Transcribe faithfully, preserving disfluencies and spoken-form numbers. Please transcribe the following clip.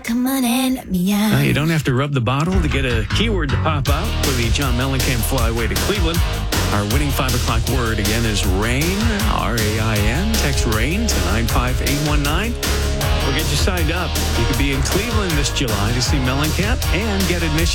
Come on and let me out. Uh, you don't have to rub the bottle to get a keyword to pop out for the John Mellencamp Flyway to Cleveland. Our winning five o'clock word again is rain, R A I N. Text rain to nine five eight one nine. We'll get you signed up. You could be in Cleveland this July to see Mellencamp and get admission